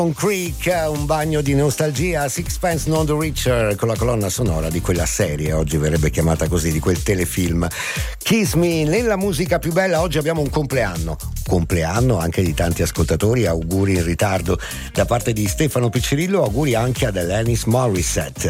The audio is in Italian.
Creek, un bagno di nostalgia, Sixpence None the Richer, con la colonna sonora di quella serie, oggi verrebbe chiamata così, di quel telefilm Kiss Me. Nella musica più bella oggi abbiamo un compleanno anche di tanti ascoltatori, auguri in ritardo da parte di Stefano Piccirillo, auguri anche ad Alanis Morissette.